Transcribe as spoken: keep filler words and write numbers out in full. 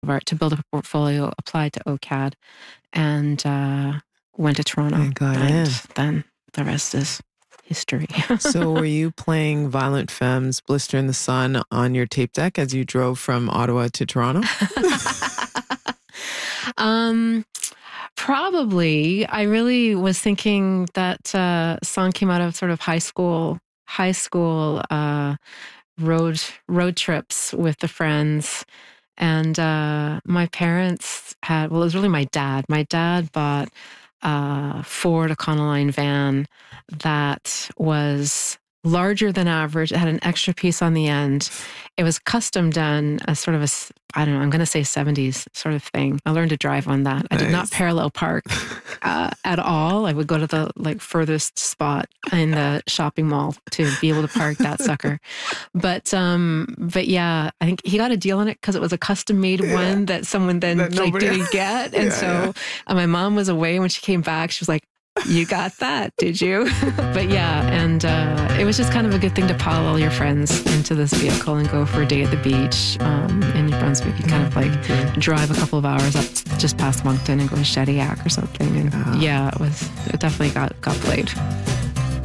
art to build a portfolio, applied to O C A D, and uh, went to Toronto. I got and in. Then the rest is history. So were you playing Violent Femmes, Blister in the Sun on your tape deck as you drove from Ottawa to Toronto? um, probably. I really was thinking that uh, song came out of sort of high school, high school uh, road road trips with the friends. And uh, my parents had, well, it was really my dad. My dad bought a Ford Econoline van that was larger than average. It had an extra piece on the end. It was custom done as sort of a, I don't know, I'm going to say seventies sort of thing. I learned to drive on that. Nice. I did not parallel park uh, at all. I would go to the like furthest spot in the shopping mall to be able to park that sucker. But um, but yeah, I think he got a deal on it because it was a custom made yeah. one that someone then that like didn't get. And yeah, so yeah. Uh, my mom was away. When she came back, she was like, "You got that, did you?" But yeah, and uh, it was just kind of a good thing to pile all your friends into this vehicle and go for a day at the beach um, in New Brunswick. You kind of like drive a couple of hours up just past Moncton and go to Shediac or something. And yeah, it was it definitely got got played.